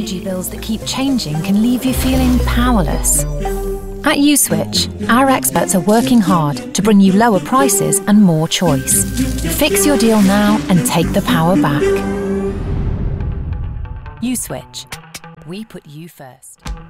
energy bills that keep changing can leave you feeling powerless. At Uswitch, our experts are working hard to bring you lower prices and more choice. Fix your deal now and take the power back. Uswitch. We put you first.